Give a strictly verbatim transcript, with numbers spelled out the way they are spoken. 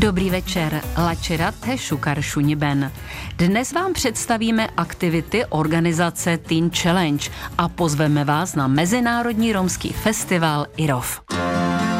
Dobrý večer, Lačerat te šukar šuniben. Dnes vám představíme aktivity organizace Teen Challenge a pozveme vás na Mezinárodní romský festival IROF.